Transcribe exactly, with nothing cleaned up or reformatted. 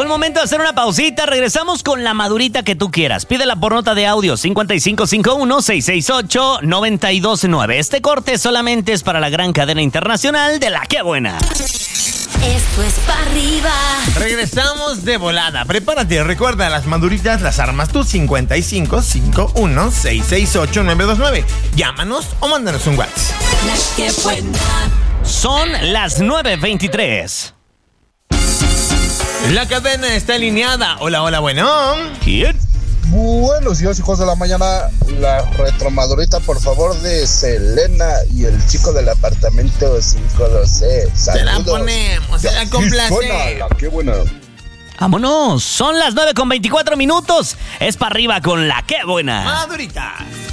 momento de hacer una pausita. Regresamos con la madurita que tú quieras. Pídela por nota de audio cincuenta y cinco cincuenta y uno, seiscientos sesenta y ocho, noventa y dos nueve. Este corte solamente es para la gran cadena internacional de La Qué Buena. Esto es pa' arriba. Regresamos de volada. Prepárate, recuerda, las maduritas las armas tú. Cincuenta y cinco cincuenta y uno, seiscientos sesenta y ocho, novecientos veintinueve. Llámanos o mándanos un WhatsApp. La Qué Buena. Son las nueve veintitrés. La cadena está alineada. Hola, hola, bueno. ¿Quién? Buenos días, hijos de la mañana. La retromadurita, por favor, de Selena y el chico del apartamento quinientos doce. Se la Saludos. ponemos, se la complace. Suena La Qué Buena. Vámonos, son las nueve con veinticuatro minutos. Es para arriba con La Qué Buena. Maduritas.